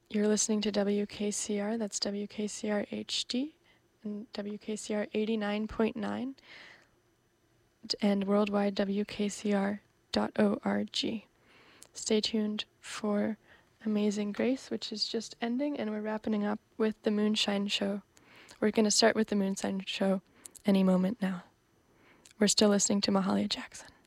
You're listening to WKCR, that's WKCR HD, and WKCR 89.9, and worldwide WKCR.org. Stay tuned for Amazing Grace, which is just ending, and we're wrapping up with the Moonshine Show. We're going to start with the Moonshine Show any moment now. We're still listening to Mahalia Jackson.